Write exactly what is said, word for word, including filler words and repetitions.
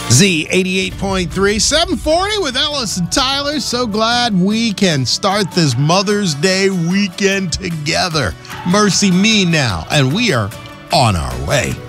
Z eighty-eight point three, seven forty with Ellis and Tyler. So glad we can start this Mother's Day weekend together. Mercy me now, and we are on our way.